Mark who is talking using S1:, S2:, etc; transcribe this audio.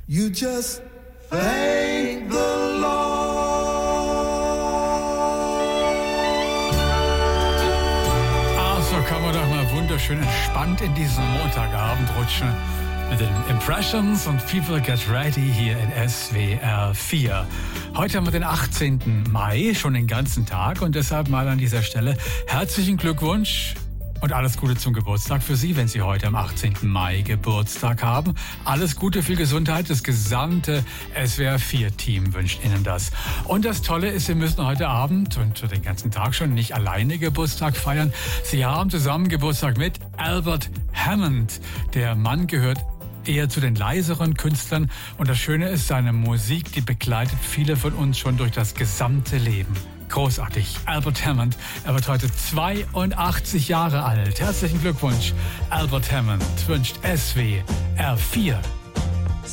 S1: You just thank the Lord.
S2: So kann man doch mal wunderschön entspannt in diesen Montagabend rutschen mit den Impressions und People Get Ready hier in SWR 4. Heute haben wir den 18. Mai, schon den ganzen Tag, und deshalb mal an dieser Stelle herzlichen Glückwunsch und alles Gute zum Geburtstag für Sie, wenn Sie heute am 18. Mai Geburtstag haben. Alles Gute, viel Gesundheit, das gesamte SWR 4-Team wünscht Ihnen das. Und das Tolle ist, Sie müssen heute Abend und den ganzen Tag schon nicht alleine Geburtstag feiern. Sie haben zusammen Geburtstag mit Albert Hammond. Der Mann gehört eher zu den leiseren Künstlern, und das Schöne ist, seine Musik, die begleitet viele von uns schon durch das gesamte Leben. Großartig. Albert Hammond, er wird heute 82 Jahre alt. Herzlichen Glückwunsch. Albert Hammond wünscht SWR 4.